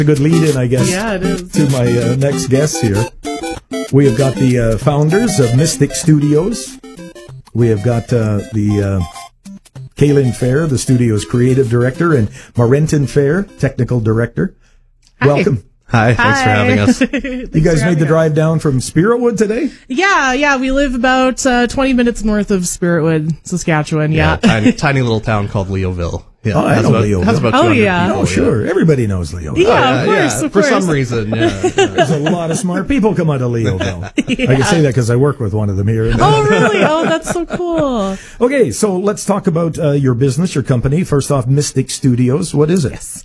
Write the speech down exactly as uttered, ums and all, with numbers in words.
A good lead-in, I guess, Yeah, it is. to my uh, next guest here. We have got the uh, founders of Mystic Studios. We have got uh, the uh, Kaylin Fair, the studio's creative director, and Marenton Fair, technical director. Hi. Welcome. Hi, thanks Hi. for having us. Thanks You guys for made the having drive down from Spiritwood today? us. Yeah, yeah. We live about uh, twenty minutes north of Spiritwood, Saskatchewan. Yeah. tiny, tiny little town called Leoville. Yeah, Oh, I has know about, Leoville. Has about Oh, two hundred yeah. people, Oh, sure. Everybody knows Leo. Yeah, Oh, of course, of For course. some reason, yeah. yeah. There's a lot of smart people come out of Leoville. I can say that because I work with one of them here. Oh, really? Oh, that's so cool. Okay, so let's talk about uh, your business, your company. First off, Mystic Studios. What is it? Yes.